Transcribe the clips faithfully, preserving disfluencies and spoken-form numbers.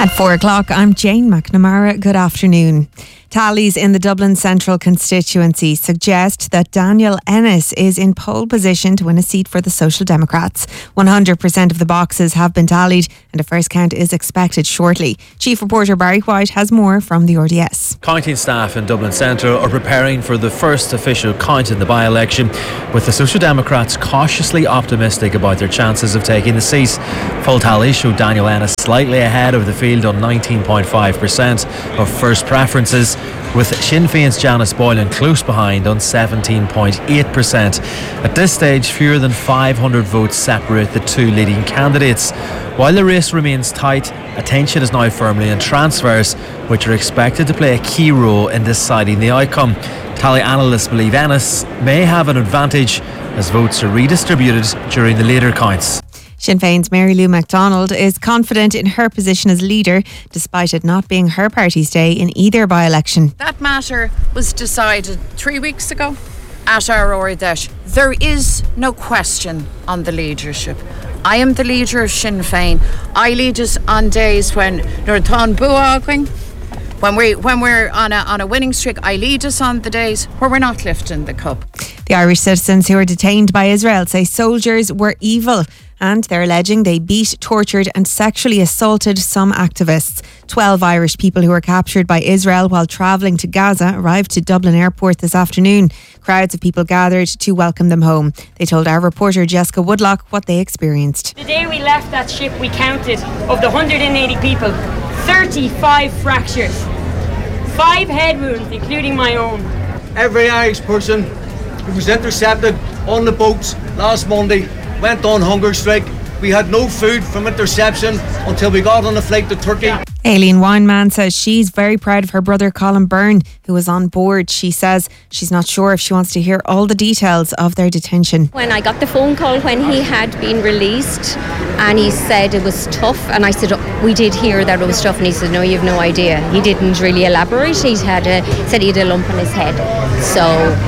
At four o'clock, I'm Jane McNamara. Good afternoon. Tallies in the Dublin Central constituency suggest that Daniel Ennis is in pole position to win a seat for the Social Democrats. one hundred percent of the boxes have been tallied and a first count is expected shortly. Chief reporter Barry White has more from the R D S. Counting staff in Dublin Central are preparing for the first official count in the by-election, with the Social Democrats cautiously optimistic about their chances of taking the seat. Full tallies show Daniel Ennis slightly ahead of the field on nineteen point five percent of first preferences, with Sinn Féin's Janice Boylan close behind on seventeen point eight percent. At this stage, fewer than five hundred votes separate the two leading candidates. While the race remains tight, attention is now firmly in transfers, which are expected to play a key role in deciding the outcome. Tally analysts believe Ennis may have an advantage as votes are redistributed during the later counts. Sinn Féin's Mary Lou MacDonald is confident in her position as leader, despite it not being her party's day in either by-election. That matter was decided three weeks ago at our R D S. There is no question on the leadership. I am the leader of Sinn Féin. I lead us on days when Northon Buagwing, when we when we're on a on a winning streak. I lead us on the days where we're not lifting the cup. The Irish citizens who were detained by Israel say soldiers were evil, and they're alleging they beat, tortured and sexually assaulted some activists. Twelve Irish people who were captured by Israel while travelling to Gaza arrived to Dublin Airport this afternoon. Crowds of people gathered to welcome them home. They told our reporter Jessica Woodlock what they experienced. The day we left that ship, we counted, of the one hundred eighty people, thirty-five fractures, five head wounds, including my own. Every Irish person who was intercepted on the boats last Monday went on hunger strike. We had no food from interception until we got on a flight to Turkey. Aileen Weinman says she's very proud of her brother Colin Byrne, who was on board. She says she's not sure if she wants to hear all the details of their detention. When I got the phone call when he had been released and he said it was tough, and I said, we did hear that it was tough, and he said, no, you have no idea. He didn't really elaborate. He had a, said he had a lump on his head. So,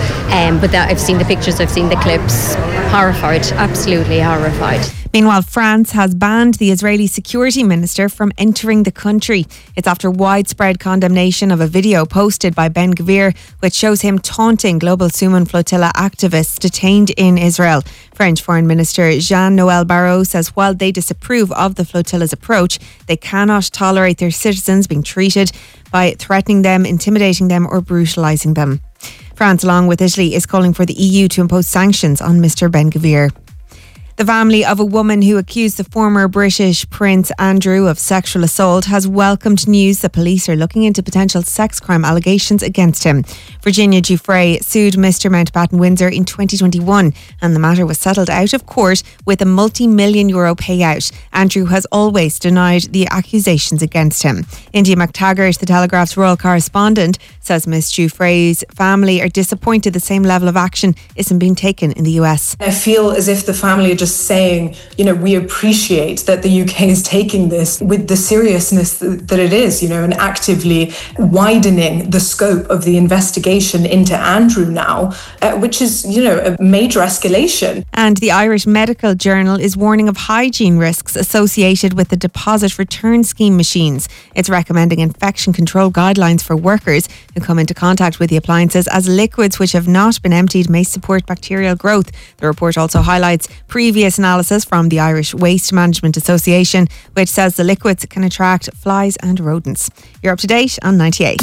um, but that, I've seen the pictures, I've seen the clips. Horrified, absolutely horrified. Meanwhile, France has banned the Israeli security minister from entering the country. It's after widespread condemnation of a video posted by Ben Gvir, which shows him taunting Global Suman Flotilla activists detained in Israel. French Foreign Minister Jean-Noël Barrot says while they disapprove of the flotilla's approach, they cannot tolerate their citizens being treated by threatening them, intimidating them or brutalising them. France, along with Italy, is calling for the E U to impose sanctions on Mister Ben Gvir. The family of a woman who accused the former British Prince Andrew of sexual assault has welcomed news that police are looking into potential sex crime allegations against him. Virginia Giuffre sued Mister Mountbatten Windsor in twenty twenty-one and the matter was settled out of court with a multi-million euro payout. Andrew has always denied the accusations against him. India McTaggart, the Telegraph's royal correspondent, says Miss Giuffre's family are disappointed the same level of action isn't being taken in the U S. I feel as if the family are just saying, you know, we appreciate that the U K is taking this with the seriousness that it is, you know, and actively widening the scope of the investigation into Andrew now, uh, which is, you know, a major escalation. And the Irish Medical Journal is warning of hygiene risks associated with the deposit return scheme machines. It's recommending infection control guidelines for workers who come into contact with the appliances, as liquids which have not been emptied may support bacterial growth. The report also highlights previous analysis from the Irish Waste Management Association, which says the liquids can attract flies and rodents. You're up to date on ninety-eight.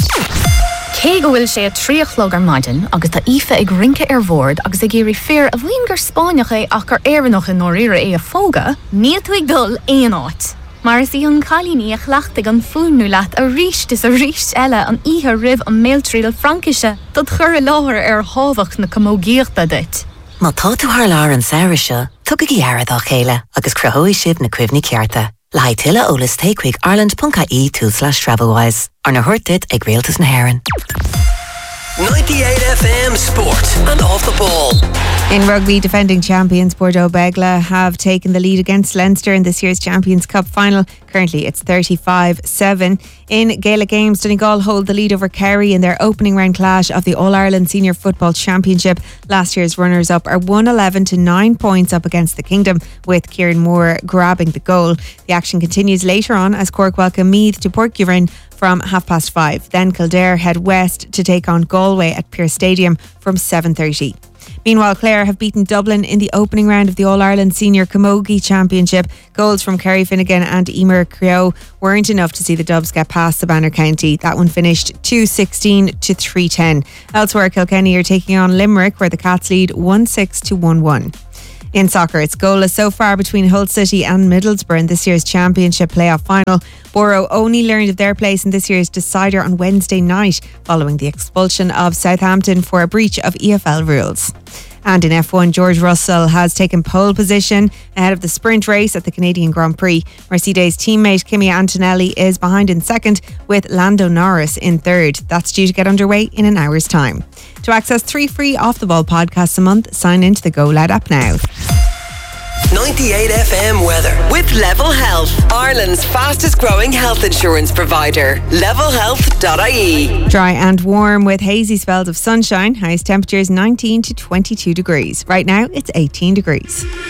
Cé go bhfuil sé a tríochlog ar maidin agus tá ife ag rinke ar bhord agus ag géirí fear a bhíon gur Spáineach ach gur éireanach in nóiríre é a fóga, níl tú ag dul éon áit. Mar is í an chalíní a chhlaachtaigh an fúnú leat a ríist is a ríist eile an ihe ribh an méiltríal Frankise dat chur láthir ar hábhach na comógéachta dit. Má tá tú thar lár an saoire seo, tugad go dhearad á chéile agus cruthóidh sibh na cuimhní cearta. Le haid tuile ólas take chuig ireland dot I E two slash travelwise ar na thuirtid ag Réaltas na Héireann. ninety-eight F M Sport and Off the Ball. In rugby, defending champions Bordeaux Begla have taken the lead against Leinster in this year's Champions Cup final. Currently it's thirty-five seven. In Gaelic games, Donegal hold the lead over Kerry in their opening round clash of the All-Ireland Senior Football Championship. Last year's runners-up are one eleven to nine points up against the Kingdom, with Kieran Moore grabbing the goal. The action continues later on as Cork welcome Meath to Portgewin from half past five. Then Kildare head west to take on Galway at Pearse Stadium from seven thirty. Meanwhile, Clare have beaten Dublin in the opening round of the All-Ireland Senior Camogie Championship. Goals from Kerry Finnegan and Emer Creo weren't enough to see the Dubs get past the Banner County. That one finished two sixteen to three ten. Elsewhere, Kilkenny are taking on Limerick, where the Cats lead one six to one one. In soccer, it's goalless so far between Hull City and Middlesbrough in this year's Championship playoff final. Borough only learned of their place in this year's decider on Wednesday night, following the expulsion of Southampton for a breach of E F L rules. And in F one, George Russell has taken pole position ahead of the sprint race at the Canadian Grand Prix. Mercedes teammate Kimi Antonelli is behind in second, with Lando Norris in third. That's due to get underway in an hour's time. To access three free Off the Ball podcasts a month, sign into the Go Loud app now. ninety-eight F M weather with Level Health, Ireland's fastest growing health insurance provider. level health dot I E. Dry and warm with hazy spells of sunshine. Highest temperatures nineteen to twenty-two degrees. Right now it's eighteen degrees.